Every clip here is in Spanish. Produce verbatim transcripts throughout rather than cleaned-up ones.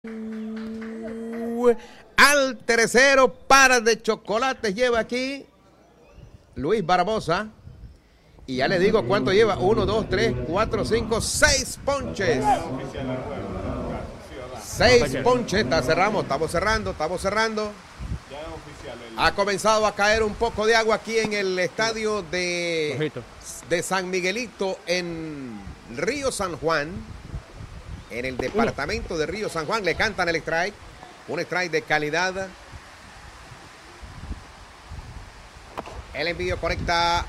Al tercero, para de chocolates lleva aquí Luis Barbosa. Y ya le digo cuánto lleva: uno, dos, tres, cuatro, cinco, seis ponches. Seis ponches. Está, cerramos, estamos cerrando, estamos cerrando. Ha comenzado a caer un poco de agua aquí en el estadio de, de San Miguelito, en Río San Juan, en el departamento de Río San Juan. Le cantan el strike, un strike de calidad. El envío conecta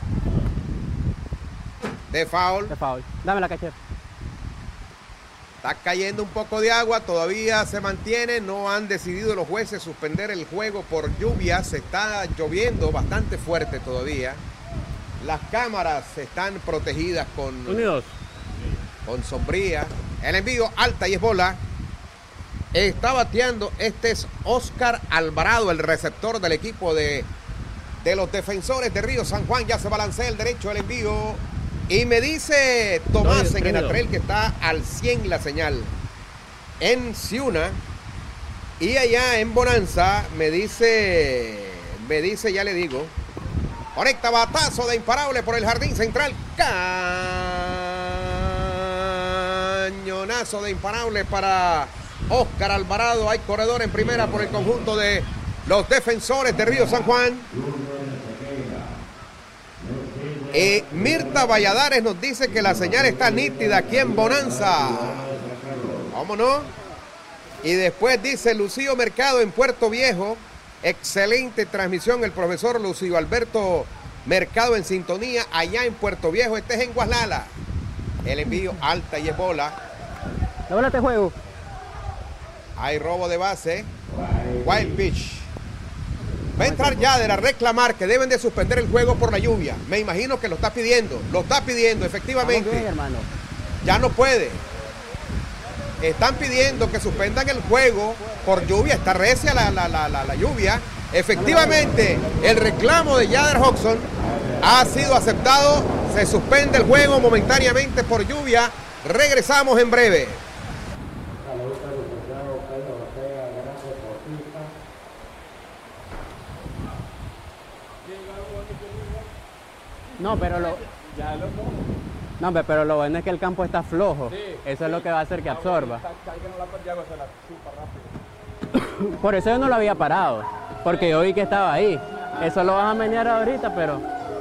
de foul. De foul. Dame la cachera. Está cayendo un poco de agua, todavía se mantiene. No han decidido los jueces suspender el juego por lluvia. Se está lloviendo bastante fuerte todavía. Las cámaras están protegidas con, Unidos. con sombría. El envío alta y es bola. Está bateando. Este es Oscar Alvarado, el receptor del equipo de, de los defensores de Río San Juan. Ya se balancea el derecho, el envío. Y me dice Tomás en el atril que está al cien la señal en Ciuna. Y allá en Bonanza me dice, me dice, ya le digo, conecta batazo de imparable por el jardín central. Cañonazo de imparable para Oscar Alvarado. Hay corredor en primera por el conjunto de los defensores de Río San Juan. Eh, Mirta Valladares nos dice que la señal está nítida aquí en Bonanza. ¿Cómo no? Y después dice Lucio Mercado en Puerto Viejo. Excelente transmisión, el profesor Lucio Alberto Mercado en sintonía allá en Puerto Viejo. Este es en Guaslala. El envío alta y es bola. La bola te juego. Hay robo de base. Wild pitch. Va a entrar Yader a reclamar que deben de suspender el juego por la lluvia. Me imagino que lo está pidiendo. Lo está pidiendo, efectivamente. Bien, hermano. Ya no puede. Están pidiendo que suspendan el juego por lluvia. Está recia la, la, la, la, la lluvia. Efectivamente, el reclamo de Yader Hodgson ha sido aceptado. Se suspende el juego momentáneamente por lluvia. Regresamos en breve. No, pero lo... No, pero lo bueno es que el campo está flojo. Sí. Eso es lo que va a hacer que absorba. Por eso yo no lo había parado. Porque yo vi que estaba ahí. Eso lo vas a menear ahorita, pero...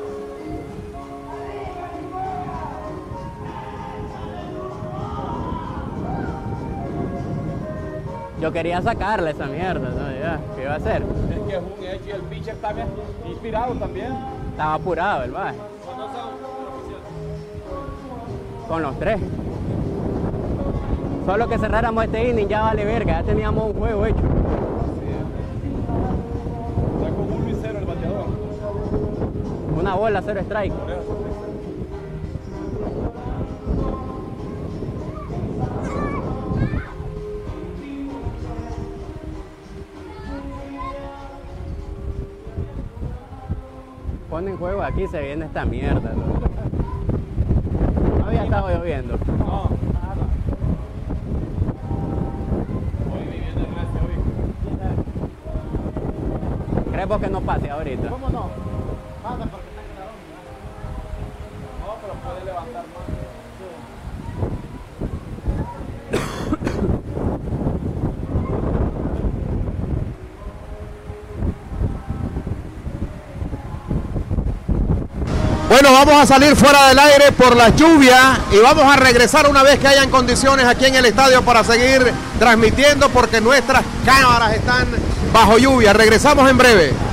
Yo quería sacarle esa mierda, ¿no? Ya, ¿qué iba a hacer? Es que es un hecho y el pitcher está bien inspirado también. Estaba apurado el baje. Con los tres. Solo que cerráramos este inning ya vale verga, ya teníamos un juego hecho. Está con uno y cero el bateador. Una bola, cero strike. Ponen juego aquí, se viene esta mierda, ¿no? No había estado lloviendo. No, nada. Hoy viviendo el resto hoy. ¿Crees vos que no pase ahorita? ¿Cómo no? Pasa porque está claro. No, pero puede levantar más. Bueno, vamos a salir fuera del aire por la lluvia y vamos a regresar una vez que hayan condiciones aquí en el estadio para seguir transmitiendo, porque nuestras cámaras están bajo lluvia. Regresamos en breve.